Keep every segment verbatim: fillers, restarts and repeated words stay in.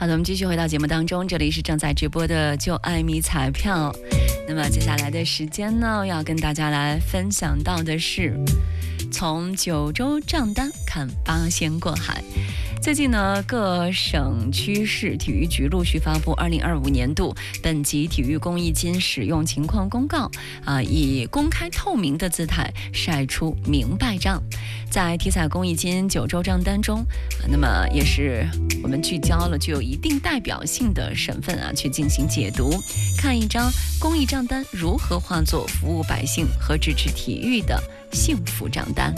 好的，我们继续回到节目当中，这里是正在直播的就爱迷彩票。那么接下来的时间呢，要跟大家来分享到的是从九州账单看八仙过海。最近呢，各省区市体育局陆续发布二零二五年度本级体育公益金使用情况公告，啊，以公开透明的姿态晒出明白账。在体彩公益金九州账单中，啊，那么也是我们聚焦了具有一定代表性的省份啊，去进行解读，看一张公益账单如何化作服务百姓和支持体育的幸福账单。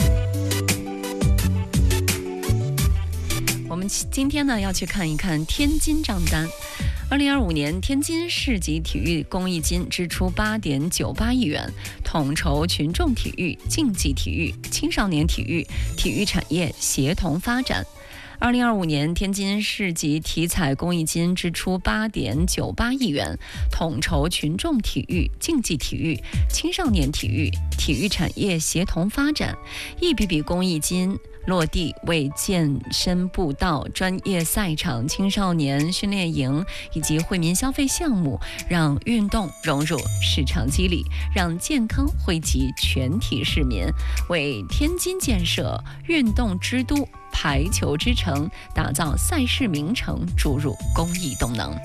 我们今天呢要去看一看天津账单。二零二五年天津市级体育公益金支出八点九八亿元，统筹群众体育、竞技体育、青少年体育、体育产业协同发展。二零二五年天津市级体彩公益金支出八点九八亿元，统筹群众体育、竞技体育、青少年体育、体育产业协同发展。一笔笔公益金落地，为健身步道、专业赛场、青少年训练营以及惠民消费项目，让运动融入市场机理，让健康惠及全体市民，为天津建设运动之都、排球之城，打造赛事名城注入公益动能。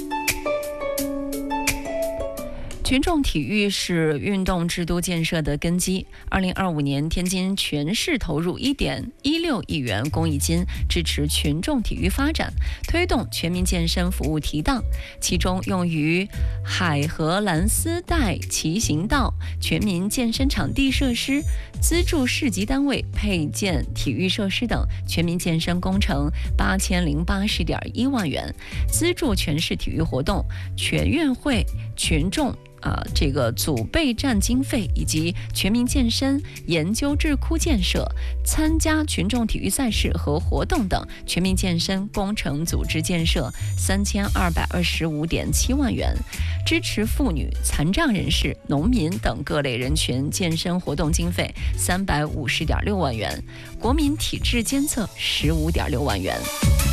群众体育是运动之都建设的根基。二零二五年，天津全市投入一点一六亿元公益金，支持群众体育发展，推动全民健身服务提档。其中用于海河蓝丝带骑行道、全民健身场地设施、资助市级单位配建体育设施等全民健身工程八千零八十点一万元，资助全市体育活动、全运会、群众啊，这个组备战经费以及全民健身研究智库建设、参加群众体育赛事和活动等全民健身工程组织建设三千二百二十五点七万元，支持妇女、残障人士、农民等各类人群健身活动经费三百五十点六万元，国民体质监测十五点六万元。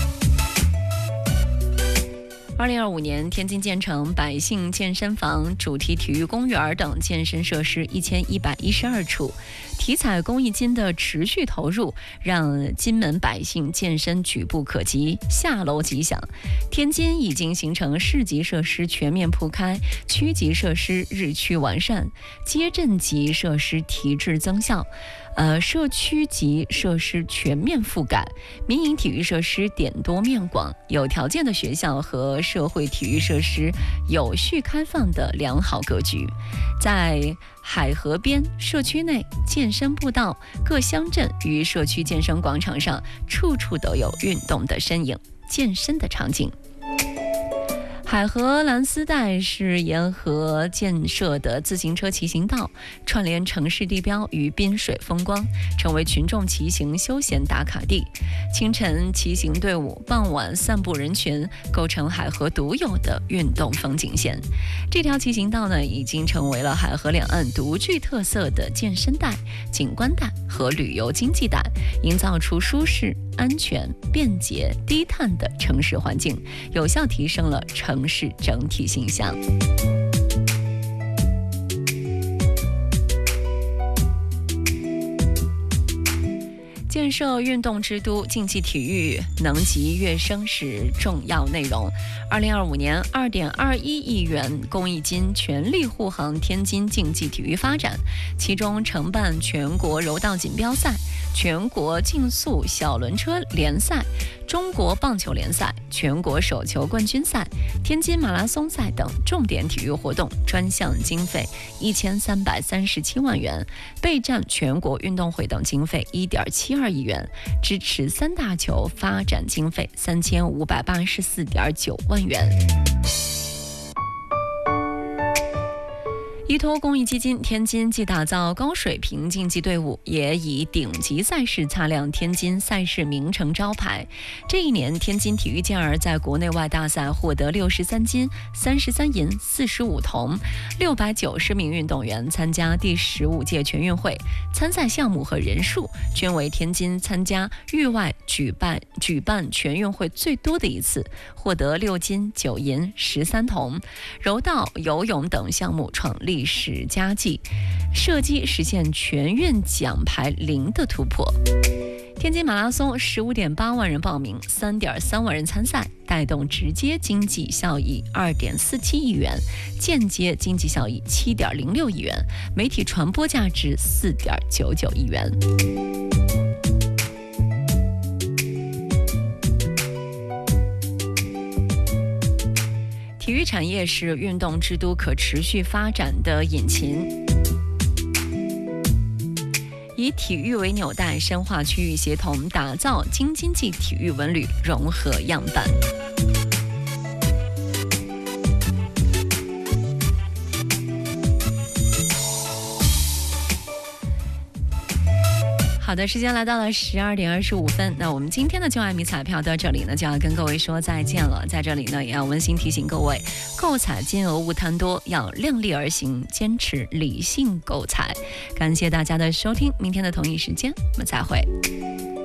二零二五年，天津建成百姓健身房、主题体育公园等健身设施一千一百一十二处。体彩公益金的持续投入，让金门百姓健身举步可及，下楼即享。天津已经形成市级设施全面铺开，区级设施日趋完善，街镇级设施提质增效。呃，社区级设施全面覆盖，民营体育设施点多面广，有条件的学校和社会体育设施有序开放的良好格局。在海河边、社区内、健身步道、各乡镇与社区健身广场上，处处都有运动的身影、健身的场景。海河蓝丝带是沿河建设的自行车骑行道，串联城市地标与滨水风光，成为群众骑行休闲打卡地。清晨骑行队伍，傍晚散步人群，构成海河独有的运动风景线。这条骑行道呢，已经成为了海河两岸独具特色的健身带、景观带和旅游经济带，营造出舒适、安全、便捷、低碳的城市环境，有效提升了城市整体形象。建设运动之都，竞技体育能级跃升是重要内容。二零二五年，二点二一亿元公益金全力护航天津竞技体育发展，其中承办全国柔道锦标赛、全国竞速小轮车联赛、中国棒球联赛、全国手球冠军赛、天津马拉松赛等重点体育活动专项经费一千三百三十七万元，备战全国运动会等经费一点七二亿元，支持三大球发展经费三千五百八十四点九万元。一依托公益基金，天津既打造高水平竞技队伍，也以顶级赛事擦亮天津赛事名城招牌。这一年，天津体育健儿在国内外大赛获得六十三金、三十三银、四十五铜，六百九十名运动员参加第十五届全运会，参赛项目和人数均为天津参加域外举办举办全运会最多的一次，获得六金、九银、十三铜。柔道、游泳等项目创历史佳绩，射击实现全运奖牌零的突破。天津马拉松十五点八万人报名，三点三万人参赛，带动直接经济效益二点四七亿元，间接经济效益七点零六亿元，媒体传播价值四点九九亿元。体育产业是运动之都可持续发展的引擎，以体育为纽带，深化区域协同，打造京津冀体育文旅融合样板。好的，时间来到了十二点二十五分，那我们今天的就爱迷彩票到这里呢，就要跟各位说再见了。在这里呢，也要温馨提醒各位，购彩金额勿贪多，要量力而行，坚持理性购彩。感谢大家的收听，明天的同一时间我们再会。